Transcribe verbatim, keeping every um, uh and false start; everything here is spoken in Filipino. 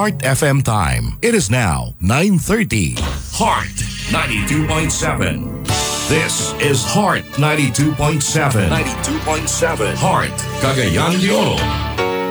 Heart F M time. It is now nine thirty. Heart ninety-two point seven. This is Heart ninety-two point seven. ninety-two point seven. Heart, Cagayan de Oro.